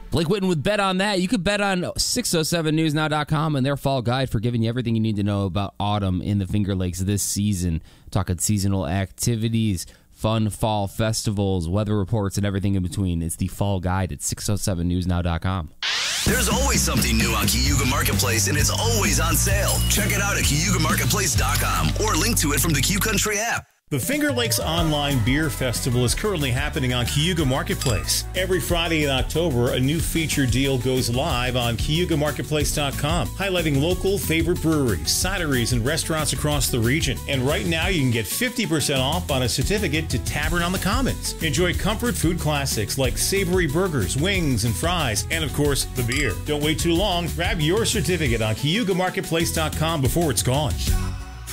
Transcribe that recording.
Blake Whitten with Bet on That. You could bet on 607newsnow.com and their fall guide for giving you everything you need to know about autumn in the Finger Lakes this season. Talking seasonal activities, fun fall festivals, weather reports, and everything in between. It's the fall guide at 607newsnow.com. There's always something new on Cayuga Marketplace, and it's always on sale. Check it out at CayugaMarketplace.com or link to it from the Q Country app. The Finger Lakes Online Beer Festival is currently happening on Cayuga Marketplace. Every Friday in October, a new feature deal goes live on CayugaMarketplace.com, highlighting local favorite breweries, cideries, and restaurants across the region. And right now, you can get 50% off on a certificate to Tavern on the Commons. Enjoy comfort food classics like savory burgers, wings, and fries, and of course, the beer. Don't wait too long. Grab your certificate on CayugaMarketplace.com before it's gone.